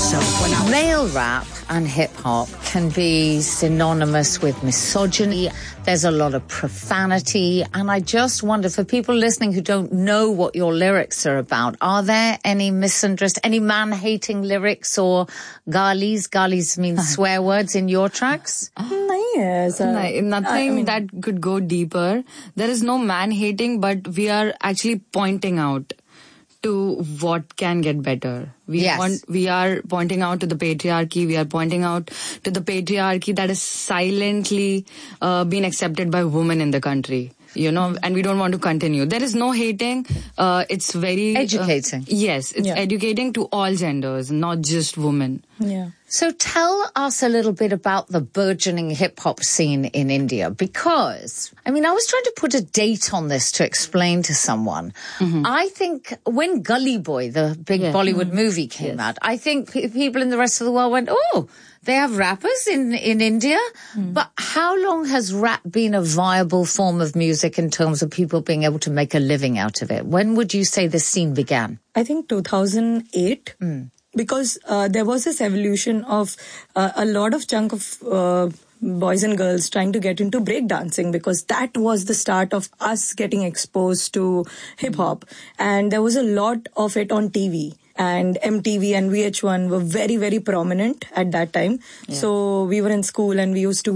Male rap and hip-hop can be synonymous with misogyny. There's a lot of profanity. And I just wonder, for people listening who don't know what your lyrics are about, are there any any man-hating lyrics or galis? Galis means swear words in your tracks? Yes. Nothing that could go deeper. There is no man-hating, but we are actually pointing out to what can get better. We are pointing out to the patriarchy. We are pointing out to the patriarchy that is silently being accepted by women in the country. And we don't want to continue. There is no hating. It's very educating. Yes, it's educating to all genders, not just women. Yeah. So tell us a little bit about the burgeoning hip-hop scene in India, because, I was trying to put a date on this to explain to someone. Mm-hmm. I think when Gully Boy, the big Bollywood movie came out, I think people in the rest of the world went, oh, they have rappers in India? Mm. But how long has rap been a viable form of music in terms of people being able to make a living out of it? When would you say the scene began? I think 2008. Because there was this evolution of a lot of chunk of boys and girls trying to get into breakdancing, because that was the start of us getting exposed to hip-hop. And there was a lot of it on TV. And MTV and VH1 were very, very prominent at that time. Yeah. So we were in school and we used to,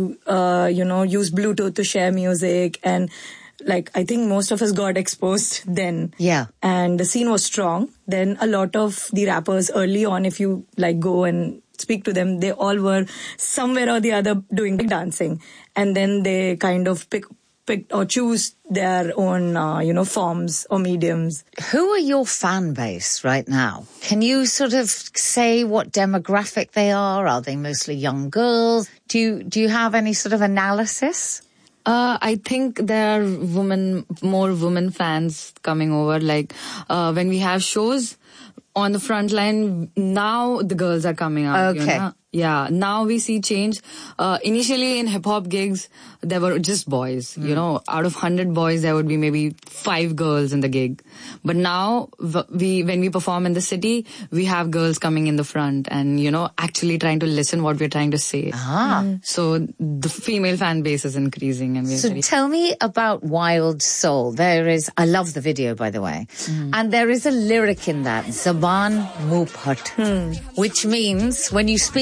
use Bluetooth to share music. And I think most of us got exposed then. Yeah. And the scene was strong. Then a lot of the rappers early on, if you go and speak to them, they all were somewhere or the other doing dancing. And then they kind of pick or choose their own, forms or mediums. Who are your fan base right now? Can you sort of say what demographic they are? Are they mostly young girls? Do you have any sort of analysis? I think there are more women fans coming over. When we have shows on the front line, now the girls are coming out. Okay. Yeah, now we see change. Initially in hip-hop gigs, there were just boys. Out of 100 boys, there would be maybe 5 girls in the gig. But now, when we perform in the city, we have girls coming in the front and, actually trying to listen what we're trying to say. So the female fan base is increasing. And so tell me about Wild Soul. I love the video, by the way. And there is a lyric in that, Zaban Muh Phat, which means when you speak